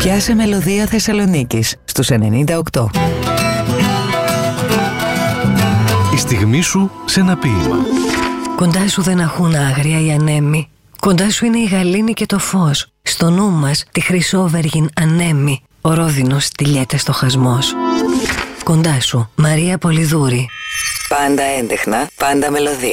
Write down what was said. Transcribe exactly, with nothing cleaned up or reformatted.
Πιάσε μελωδία Θεσσαλονίκης στους ενενήντα οκτώ. Η στιγμή σου σε ένα ποίημα. Κοντά σου δεν αχούν άγρια οι ανέμοι. Κοντά σου είναι η γαλήνη και το φως. Στο νου μας τη χρυσόβεργην ανέμη. Ο ρόδινος τυλιέται στο χασμός. Κοντά σου, Μαρία Πολυδούρη. Πάντα έντεχνα, πάντα μελωδία.